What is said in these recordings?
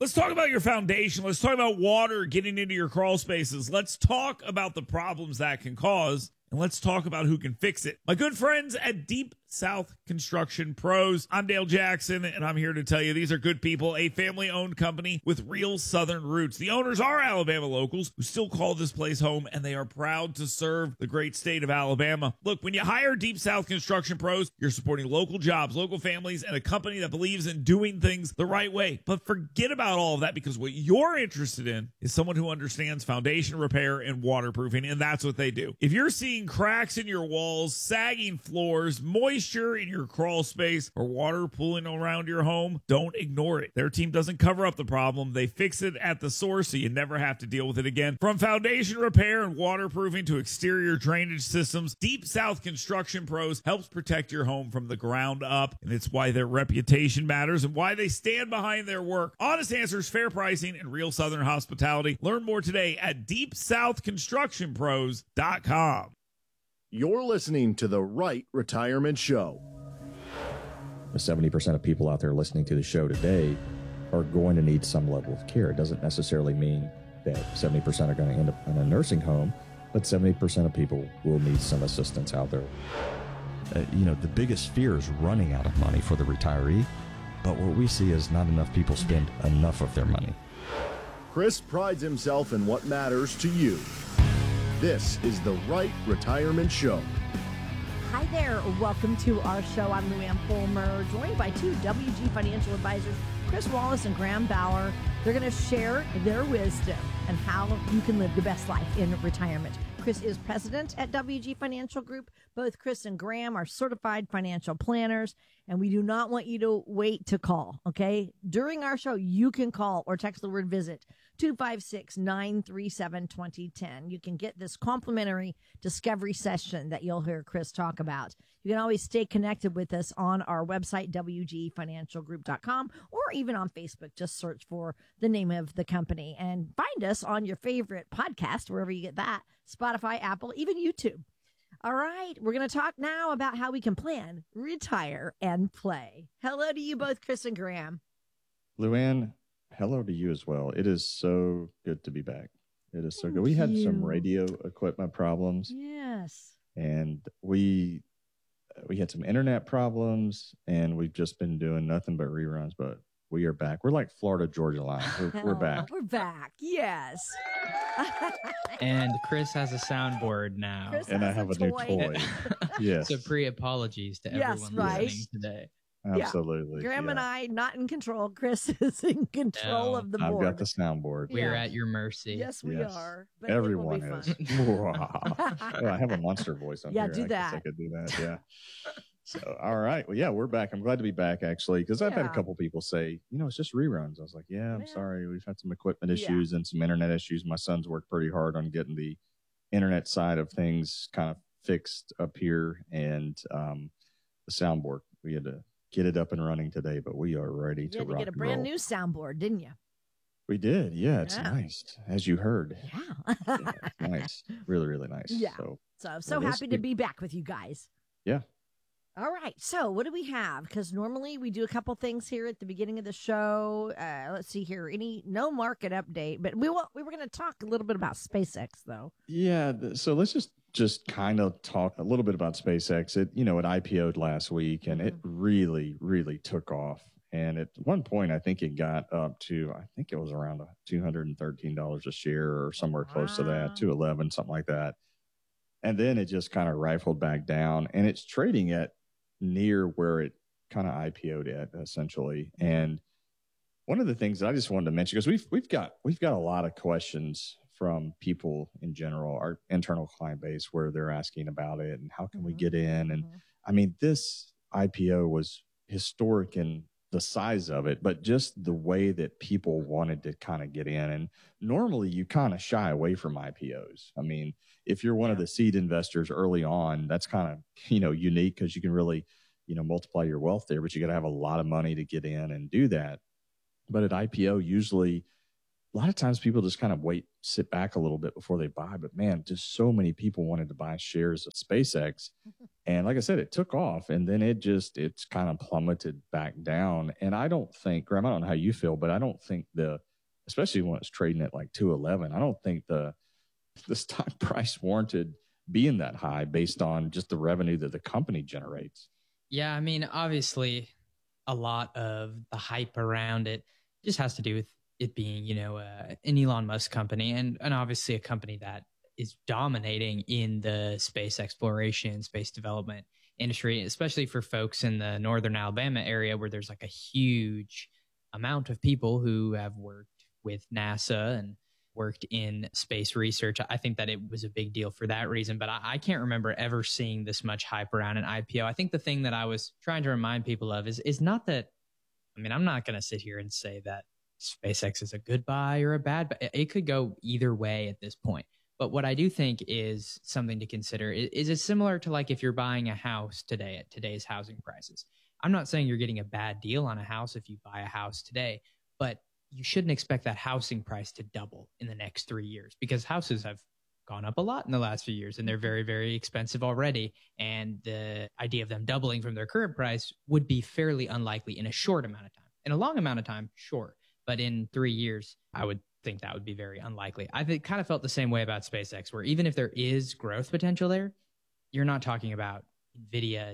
Let's talk about your foundation. Let's talk about water getting into your crawl spaces. Let's talk about the problems that can cause, and let's talk about who can fix it. My good friends at Deep South Construction Pros. I'm Dale Jackson, and I'm here to tell you these are good people, a family-owned company with real Southern roots. The owners are Alabama locals who still call this place home, and they are proud to serve the great state of Alabama. Look, when you hire Deep South Construction Pros, you're supporting local jobs, local families, and a company that believes in doing things the right way. But forget about all of that, because what you're interested in is someone who understands foundation repair and waterproofing, and that's what they do. If you're seeing cracks in your walls, sagging floors, moisture in your crawl space, or water pooling around your home, don't ignore it. Their team doesn't cover up the problem. They fix it at the source so you never have to deal with it again. From foundation repair and waterproofing to exterior drainage systems, Deep South Construction Pros helps protect your home from the ground up, and it's why their reputation matters and why they stand behind their work. Honest answers, fair pricing, and real Southern hospitality. Learn more today at deepsouthconstructionpros.com. You're listening to The Right Retirement Show. 70% of people out there listening to the show today are going to need some level of care. It doesn't necessarily mean that 70% are going to end up in a nursing home, but 70% of people will need some assistance out there. The biggest fear is running out of money for the retiree, but what we see is not enough people spend enough of their money. Chris prides himself in what matters to you. This is The Right Retirement Show. Hi there. Welcome to our show. I'm Luann Fulmer, joined by two WG financial advisors, Chris Wallace and Graham Bauer. They're going to share their wisdom and how you can live the best life in retirement. Chris is president at WG Financial Group. Both Chris and Graham are certified financial planners, and we do not want you to wait to call, okay? During our show, you can call or text the word VISIT 256-937-2010. You can get this complimentary discovery session that you'll hear Chris talk about. You can always stay connected with us on our website, wgfinancialgroup.com, or even on Facebook. Just search for the name of the company and find us on your favorite podcast, wherever you get that, Spotify, Apple, even YouTube. All right, we're going to talk now about how we can plan, retire, and play. Hello to you both, Chris and Graham. Luann, hello to you as well. It is so good to be back. It is so good. We had some radio equipment problems. Yes. And we had some internet problems, and we've just been doing nothing but reruns, but we are back. We're like Florida Georgia Line. We're back. We're back. Yes. And Chris has a soundboard now. And I have a new toy. Yes. So pre-apologies to everyone listening today. Absolutely. Yeah. Graham and I not in control. Chris is in control of the board. I've got the soundboard. We're at your mercy. Yes, we are. But everyone is. I have a monster voice on here. Do that. I could do that. Yeah. So, all right. Well, yeah, we're back. I'm glad to be back, actually, because I've had a couple people say, it's just reruns. I was like, I'm sorry. We've had some equipment issues and some internet issues. My son's worked pretty hard on getting the internet side of things kind of fixed up here, and the soundboard. We had to get it up and running today, but we are ready to rock and roll. You had to get a brand new soundboard, didn't you? We did. Yeah, it's nice, as you heard. Yeah. It's nice. Really, really nice. Yeah. So happy to be back with you guys. Yeah. All right. So what do we have? Because normally we do a couple things here at the beginning of the show. Let's see here. No market update, but we were going to talk a little bit about SpaceX, though. Yeah. So let's just kind of talk a little bit about SpaceX. It IPO'd last week, and it really, really took off. And at one point, I think it got up to, it was around $213 a share or somewhere close to that, $211, something like that. And then it just kind of rifled back down, and it's trading at near where it kind of IPO'd at, essentially. And one of the things that I just wanted to mention, because we've got a lot of questions from people in general, our internal client base, where they're asking about it and how can we get in. And I mean, this IPO was historic in the size of it, but just the way that people wanted to kind of get in. And normally you kind of shy away from IPOs. I mean, if you're one of the seed investors early on, that's kind of, unique, because you can really, multiply your wealth there, but you got to have a lot of money to get in and do that. But at IPO, usually a lot of times people just kind of sit back a little bit before they buy. But man, just so many people wanted to buy shares of SpaceX. And like I said, it took off and then it's kind of plummeted back down. And I don't think, Graham, I don't know how you feel, but I don't think especially when it's trading at like 211, I don't think the stock price warranted being that high based on just the revenue that the company generates. Yeah, I mean, obviously, a lot of the hype around it just has to do with it being, an Elon Musk company and obviously a company that is dominating in the space exploration, space development industry, especially for folks in the northern Alabama area where there's like a huge amount of people who have worked with NASA and worked in space research. I think that it was a big deal for that reason, but I can't remember ever seeing this much hype around an IPO. I think the thing that I was trying to remind people of is not that, I mean, I'm not going to sit here and say that SpaceX is a good buy or a bad buy. It could go either way at this point. But what I do think is something to consider is it similar to like if you're buying a house today at today's housing prices. I'm not saying you're getting a bad deal on a house if you buy a house today, but you shouldn't expect that housing price to double in the next 3 years because houses have gone up a lot in the last few years and they're very, very expensive already. And the idea of them doubling from their current price would be fairly unlikely in a short amount of time. In a long amount of time, sure. But in 3 years, I would think that would be very unlikely. I kind of felt the same way about SpaceX, where even if there is growth potential there, you're not talking about NVIDIA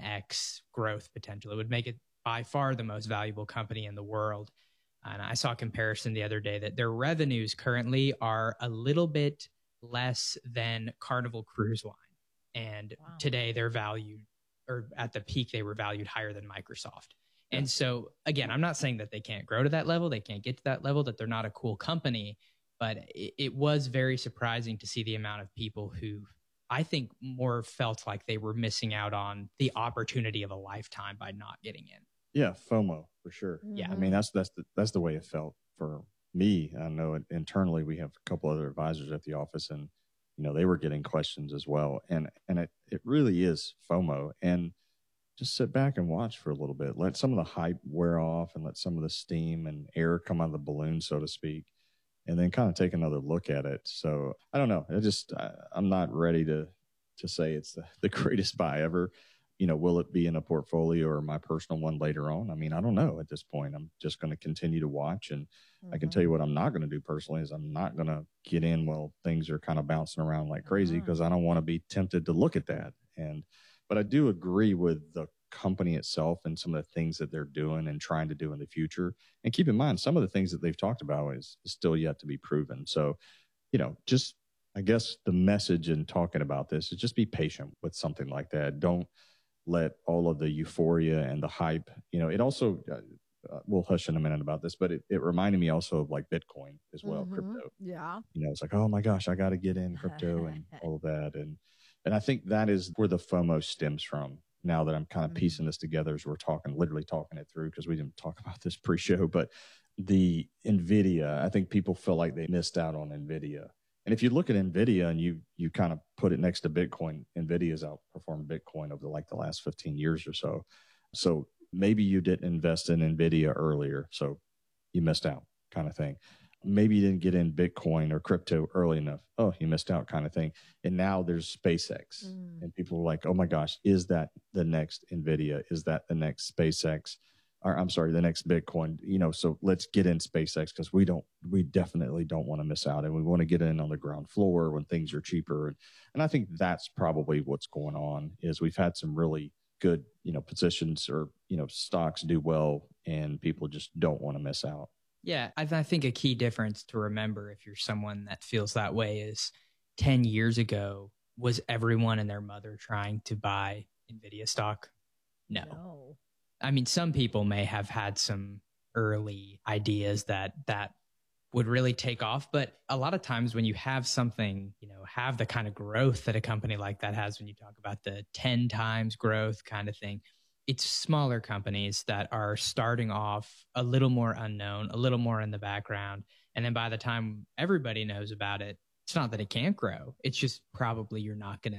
10x growth potential. It would make it by far the most valuable company in the world. And I saw a comparison the other day that their revenues currently are a little bit less than Carnival Cruise Line. And today they're valued, or at the peak, they were valued higher than Microsoft. And so, again, I'm not saying that they can't grow to that level. They can't get to that level, that they're not a cool company. But it was very surprising to see the amount of people who I think more felt like they were missing out on the opportunity of a lifetime by not getting in. Yeah, FOMO for sure. Yeah. I mean, that's the way it felt for me. I know internally we have a couple other advisors at the office, and they were getting questions as well. And it really is FOMO. And just sit back and watch for a little bit. Let some of the hype wear off and let some of the steam and air come out of the balloon, so to speak, and then kind of take another look at it. So I don't know. I'm not ready to say it's the greatest buy ever. Will it be in a portfolio or my personal one later on? I mean, I don't know at this point. I'm just going to continue to watch. And I can tell you what I'm not going to do personally is I'm not going to get in while things are kind of bouncing around like crazy because I don't want to be tempted to look at that. But I do agree with the company itself and some of the things that they're doing and trying to do in the future. And keep in mind, some of the things that they've talked about is still yet to be proven. So, just I guess the message in talking about this is just be patient with something like that. Don't let all of the euphoria and the hype, it also, we'll hush in a minute about this, but it reminded me also of like Bitcoin as well, crypto. Yeah. It's like, oh my gosh, I got to get in crypto and all of that. And I think that is where the FOMO stems from. Now that I'm kind of piecing this together as we're literally talking it through, because we didn't talk about this pre-show, but the NVIDIA, I think people feel like they missed out on NVIDIA. And if you look at NVIDIA and you kind of put it next to Bitcoin, NVIDIA's outperformed Bitcoin over the last 15 years or so. So maybe you didn't invest in NVIDIA earlier, so you missed out kind of thing. Maybe you didn't get in Bitcoin or crypto early enough. Oh, you missed out kind of thing. And now there's SpaceX. And people are like, oh my gosh, is that the next NVIDIA? Is that the next SpaceX? Or I'm sorry, the next Bitcoin, so let's get in SpaceX because we definitely don't want to miss out. And we want to get in on the ground floor when things are cheaper. And I think that's probably what's going on is we've had some really good, positions or, stocks do well and people just don't want to miss out. Yeah, I think a key difference to remember if you're someone that feels that way is 10 years ago, was everyone and their mother trying to buy NVIDIA stock? No. I mean, some people may have had some early ideas that would really take off, but a lot of times when you have something, have the kind of growth that a company like that has, when you talk about the 10 times growth kind of thing, it's smaller companies that are starting off a little more unknown, a little more in the background. And then by the time everybody knows about it, it's not that it can't grow. It's just probably you're not going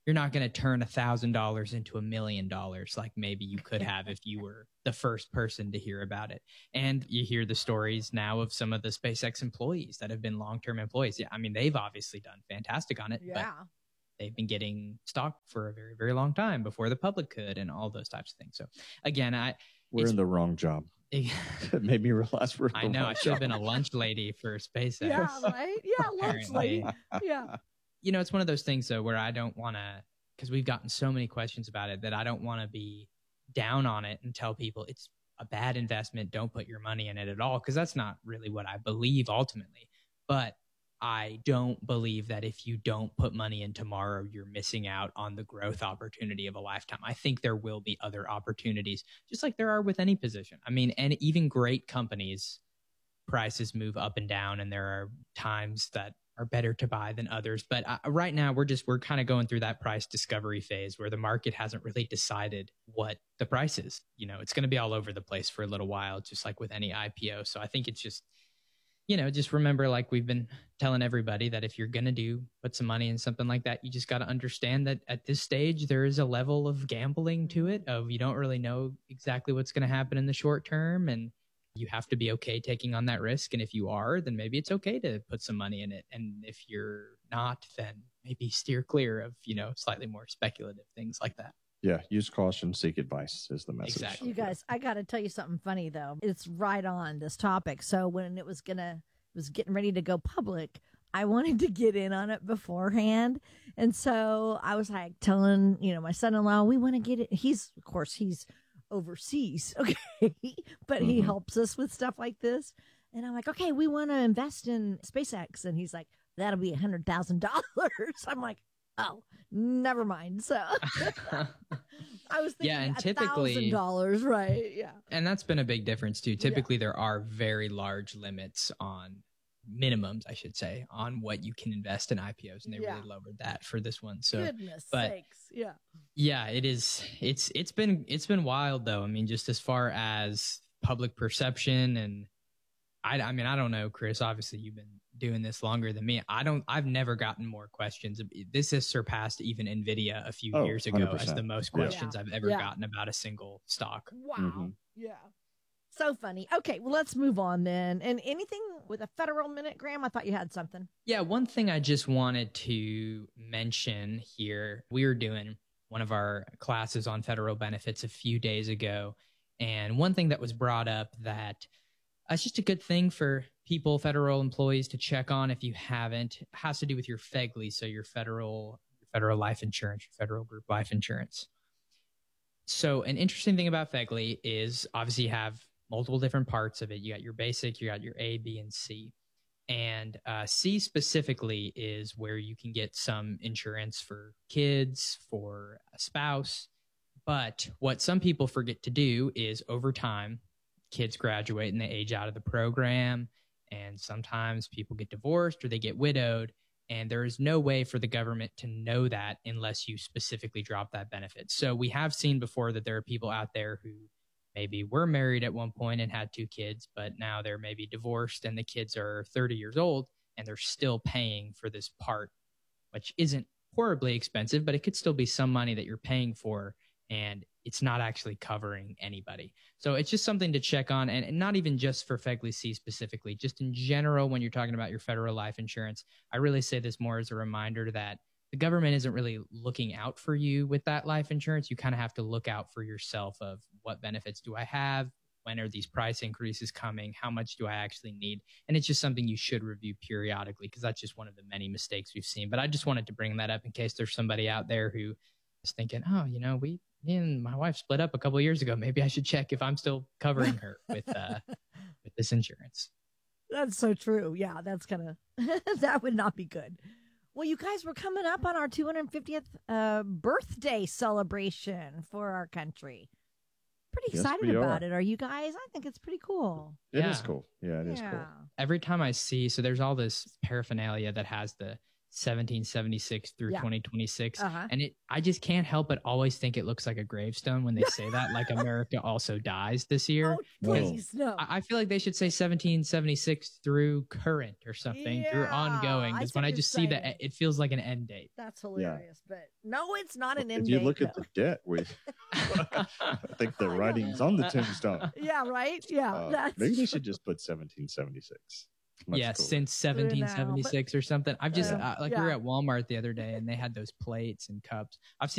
you're not going to turn $1,000 into $1 million like maybe you could have if you were the first person to hear about it. And you hear the stories now of some of the SpaceX employees that have been long-term employees. Yeah, I mean, they've obviously done fantastic on it, but they've been getting stock for a very, very long time before the public could, and all those types of things. So again, we're in the wrong job. It made me realize we're. I know. I should have been a lunch lady for SpaceX. Yeah, right. Yeah, lunch lady. Yeah. You know, it's one of those things though where I don't want to, because we've gotten so many questions about it, that I don't want to be down on it and tell people it's a bad investment. Don't put your money in it at all, because that's not really what I believe ultimately. But I don't believe that if you don't put money in tomorrow, you're missing out on the growth opportunity of a lifetime. I think there will be other opportunities, just like there are with any position. I mean, and even great companies, prices move up and down, and there are times that are better to buy than others. But right now, we're kind of going through that price discovery phase where the market hasn't really decided what the price is. You know, it's going to be all over the place for a little while, just like with any IPO. So I think it's just, you know, just remember, like we've been telling everybody, that if you're going to put some money in something like that, you just got to understand that at this stage, there is a level of gambling to it, of you don't really know exactly what's going to happen in the short term. And you have to be okay taking on that risk. And if you are, then maybe it's okay to put some money in it. And if you're not, then maybe steer clear of, you know, slightly more speculative things like that. Yeah. Use caution, seek advice is the message. Exactly. You guys, I got to tell you something funny though. It's right on this topic. So when it was getting ready to go public, I wanted to get in on it beforehand. And so I was like telling, you know, my son-in-law, we want to get it. He's overseas. Okay. But he helps us with stuff like this. And I'm like, okay, we want to invest in SpaceX. And he's like, that'll be $100,000. I'm like, oh, never mind. So I was thinking, and typically $1,000, right? Yeah. And that's been a big difference too. Typically there are very large limits on minimums, I should say, on what you can invest in IPOs, and they really lowered that for this one. So goodness sakes. Yeah, it is. It's been wild though. I mean, just as far as public perception, and I mean, I don't know, Chris, obviously you've been doing this longer than me. I've never gotten more questions. This has surpassed even Nvidia a few years ago 100%. as the most questions I've ever gotten about a single stock. Wow. Yeah. So funny. Okay, well, let's move on then. And anything with a federal minute, Graham? I thought you had something. Yeah, one thing I just wanted to mention here. We were doing one of our classes on federal benefits a few days ago. And one thing that was brought up that it's just a good thing for people, federal employees, to check on if you haven't, has to do with your FEGLI, so your federal life insurance, your federal group life insurance. So an interesting thing about FEGLI is obviously you have multiple different parts of it. You got your basic, you got your A, B, and C. And C specifically is where you can get some insurance for kids, for a spouse. But what some people forget to do is over time, kids graduate and they age out of the program. And sometimes people get divorced or they get widowed. And there is no way for the government to know that unless you specifically drop that benefit. So we have seen before that there are people out there who maybe were married at one point and had 2 kids, but now they're maybe divorced and the kids are 30 years old and they're still paying for this part, which isn't horribly expensive, but it could still be some money that you're paying for, and it's not actually covering anybody. So it's just something to check on, and not even just for FEGLI C specifically, just in general when you're talking about your federal life insurance. I really say this more as a reminder that the government isn't really looking out for you with that life insurance. You kind of have to look out for yourself of what benefits do I have? When are these price increases coming? How much do I actually need? And it's just something you should review periodically, because that's just one of the many mistakes we've seen. But I just wanted to bring that up in case there's somebody out there who is thinking, oh, you know, me and my wife split up a couple of years ago. Maybe I should check if I'm still covering her with this insurance. That's so true. Yeah, that's kind of, that would not be good. Well, you guys, we're coming up on our 250th birthday celebration for our country. Pretty excited about it. Are you guys? I think it's pretty cool. It is cool. Yeah, it is cool. Every time I see, so there's all this paraphernalia that has the 1776 through Yeah. 2026. Uh-huh. And I just can't help but always think it looks like a gravestone when they say that, like America also dies this year. Oh, please, no. I feel like they should say 1776 through current or something, through Yeah, ongoing. I Because see when what I you're just see saying. that, it feels like an end date. That's hilarious. But no, it's not an If end you date, look at though. the debt, I think the writing's on the tombstone. Yeah, right? Yeah. That's Maybe they true. should just put 1776. Much Yeah, cooler. since Now, but- 1776 or something. I've just, Yeah. we were at Walmart the other day and they had those plates and cups. I've seen